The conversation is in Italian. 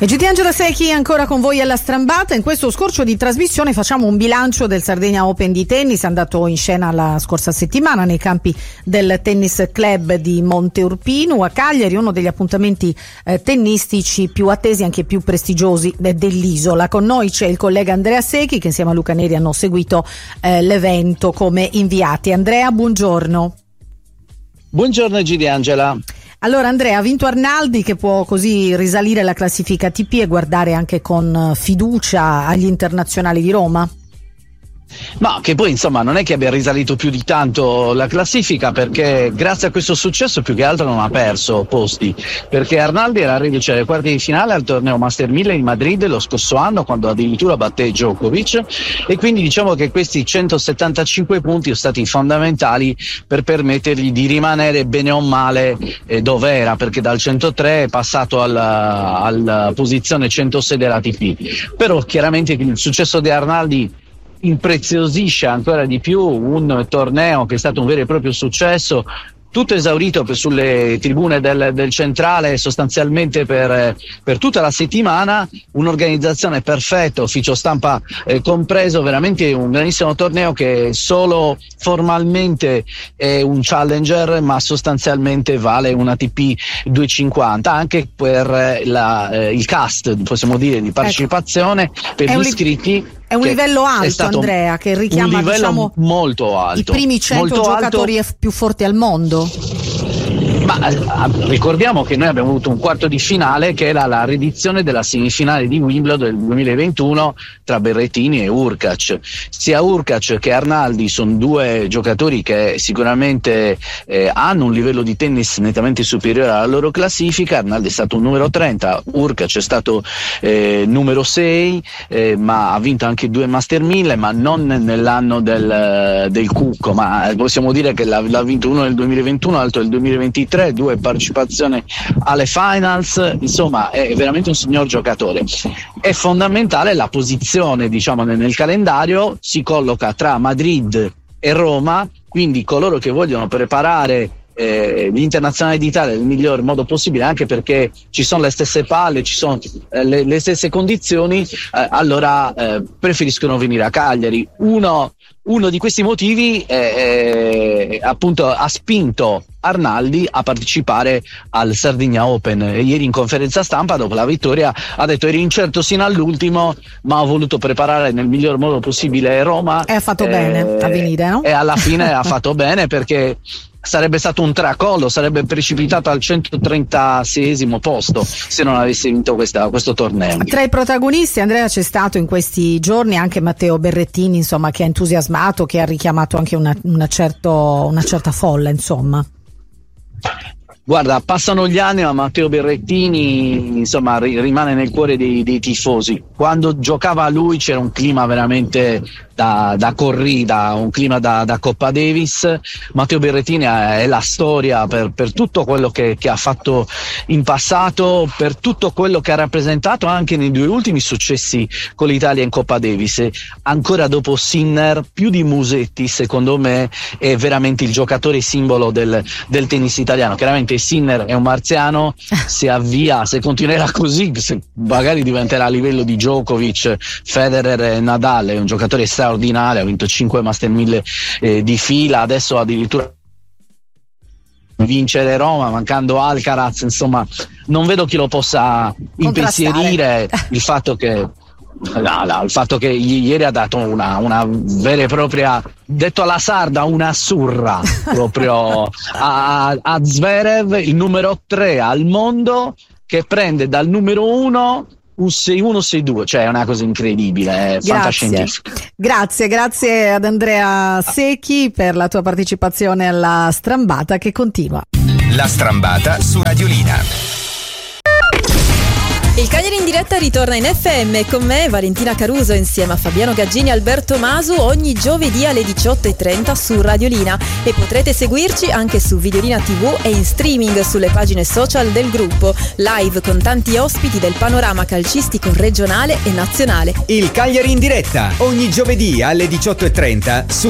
E GT Angela Secchi ancora con voi alla Strambata. In questo scorcio di trasmissione facciamo un bilancio del Sardegna Open di tennis, andato in scena la scorsa settimana nei campi del Tennis Club di Monte Urpinu a Cagliari, uno degli appuntamenti tennistici più attesi e anche più prestigiosi dell'isola. Con noi c'è il collega Andrea Secchi, che insieme a Luca Neri hanno seguito l'evento come inviati. Andrea, buongiorno. Buongiorno GT Angela. Allora Andrea, ha vinto Arnaldi, che può così risalire la classifica ATP e guardare anche con fiducia agli internazionali di Roma? Ma che poi insomma non è che abbia risalito più di tanto la classifica, perché grazie a questo successo più che altro non ha perso posti, perché Arnaldi era reduce alle quarti di finale al torneo Master 1000 in Madrid lo scorso anno, quando addirittura batté Djokovic, e quindi diciamo che questi 175 punti sono stati fondamentali per permettergli di rimanere bene o male dove era, perché dal 103 è passato alla posizione 106 dell'ATP. Però chiaramente il successo di Arnaldi impreziosisce ancora di più un torneo che è stato un vero e proprio successo, tutto esaurito sulle tribune del centrale sostanzialmente per tutta la settimana, un'organizzazione perfetta, ufficio stampa compreso, veramente un grandissimo torneo che solo formalmente è un challenger, ma sostanzialmente vale un ATP 250 anche per il cast, possiamo dire, di partecipazione, per gli iscritti. È un livello alto, Andrea, che richiama, un livello molto alto, i primi 100 giocatori più forti al mondo. Ma ricordiamo che noi abbiamo avuto un quarto di finale che era la riedizione della semifinale di Wimbledon del 2021 tra Berrettini e Hurkacz. Sia Hurkacz che Arnaldi sono due giocatori che sicuramente hanno un livello di tennis nettamente superiore alla loro classifica. Arnaldi è stato un numero 30, Hurkacz è stato numero 6, ma ha vinto anche 2 Master 1000, ma non nell'anno del Cucco, ma possiamo dire che l'ha vinto uno nel 2021, l'altro nel 2023, 2 partecipazioni alle finals, insomma è veramente un signor giocatore. È fondamentale la posizione, diciamo, nel calendario, si colloca tra Madrid e Roma, quindi coloro che vogliono preparare gli internazionali d'Italia nel miglior modo possibile, anche perché ci sono le stesse palle, ci sono le stesse condizioni, allora preferiscono venire a Cagliari. Uno di questi motivi appunto ha spinto Arnaldi a partecipare al Sardegna Open. Ieri in conferenza stampa dopo la vittoria ha detto: ero incerto sino all'ultimo, ma ho voluto preparare nel miglior modo possibile Roma, e ha fatto bene a venire, no? E alla fine ha fatto bene, perché sarebbe stato un tracollo, sarebbe precipitato al 136esimo posto se non avesse vinto questo torneo. Tra i protagonisti, Andrea, c'è stato in questi giorni anche Matteo Berrettini, insomma, che ha entusiasmato, che ha richiamato anche una certa folla, insomma. Guarda, passano gli anni, ma Matteo Berrettini insomma rimane nel cuore dei tifosi. Quando giocava lui c'era un clima veramente da corrida, un clima da Coppa Davis. Matteo Berrettini è la storia per tutto quello che ha fatto in passato, per tutto quello che ha rappresentato anche nei 2 ultimi successi con l'Italia in Coppa Davis. Ancora dopo Sinner, più di Musetti, secondo me è veramente il giocatore simbolo del tennis italiano. Chiaramente Sinner è un marziano, se continuerà così, magari diventerà a livello di Djokovic, Federer e Nadal. È un giocatore straordinario, ha vinto 5 Master 1000 di fila, adesso addirittura vincere Roma mancando Alcaraz, insomma non vedo chi lo possa impensierire. Il fatto che ieri ha dato una vera e propria, detto alla sarda, una surra proprio a Zverev, il numero 3 al mondo, che prende dal numero 1 un 6-1, 6-2, cioè è una cosa incredibile, fantascientifica. Grazie ad Andrea Secchi per la tua partecipazione alla Strambata, che continua. La Strambata su Radiolina. Il Cagliari in diretta ritorna in FM con me, Valentina Caruso, insieme a Fabiano Gaggini e Alberto Masu, ogni giovedì alle 18:30 su Radiolina, e potrete seguirci anche su Videolina TV e in streaming sulle pagine social del gruppo, live con tanti ospiti del panorama calcistico regionale e nazionale. Il Cagliari in diretta ogni giovedì alle 18:30 su